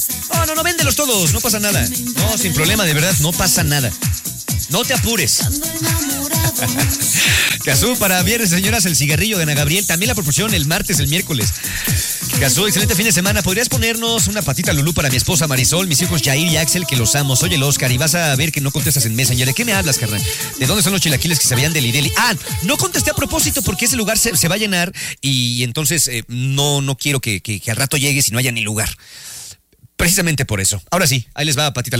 No, véndelos todos, no pasa nada. No, sin problema, de verdad, no pasa nada. No te apures. Cazú, para viernes, señoras, el cigarrillo de Ana Gabriel. También la proporción el martes, el miércoles. Cazú, excelente fin de semana. ¿Podrías ponernos una patita Lulú para mi esposa Marisol, mis hijos Jair y Axel, que los amo? Soy el Oscar y vas a ver que no contestas en Messenger. ¿De qué me hablas, carnal? ¿De dónde son los chilaquiles que se veían del Lidl? No contesté a propósito porque ese lugar se va a llenar y entonces no quiero que al rato llegues y no haya ni lugar. Precisamente por eso. Ahora sí, ahí les va patita